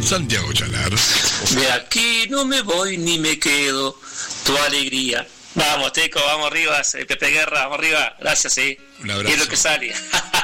Santiago Chalar. De aquí no me voy ni me quedo, tu alegría. Vamos, Teco, vamos arriba, Pepe Guerra, vamos arriba. Gracias, sí. Un abrazo. Es lo que sale.